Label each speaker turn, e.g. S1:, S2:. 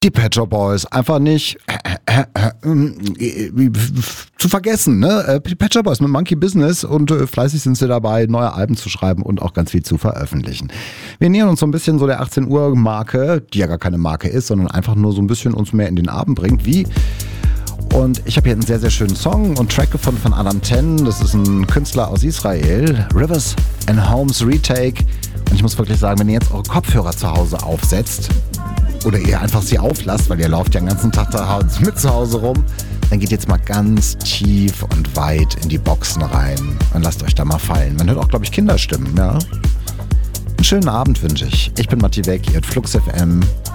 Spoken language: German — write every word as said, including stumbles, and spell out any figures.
S1: die Pet Shop Boys einfach nicht äh, äh, äh, zu vergessen. Ne? Die Pet Shop Boys mit Monkey Business und äh, fleißig sind sie dabei, neue Alben zu schreiben und auch ganz viel zu veröffentlichen. Wir nähern uns so ein bisschen so der achtzehn Uhr Marke, die ja gar keine Marke ist, sondern einfach nur so ein bisschen uns mehr in den Abend bringt. Wie? Und ich habe hier einen sehr, sehr schönen Song und Track gefunden von Adam Ten. Das ist ein Künstler aus Israel. Rivers and Homes Retake. Und ich muss wirklich sagen, wenn ihr jetzt eure Kopfhörer zu Hause aufsetzt oder ihr einfach sie auflasst, weil ihr lauft ja den ganzen Tag da mit zu Hause rum, dann geht jetzt mal ganz tief und weit in die Boxen rein und lasst euch da mal fallen. Man hört auch, glaube ich, Kinderstimmen, ja. Einen schönen Abend wünsche ich. Ich bin Matti Weg, ihr hört Flux F M